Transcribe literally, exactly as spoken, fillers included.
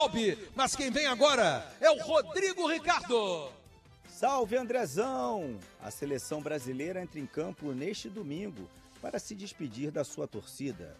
Mas quem vem agora é o Rodrigo Ricardo. Salve, Andrezão! A seleção brasileira entra em campo neste domingo para se despedir da sua torcida.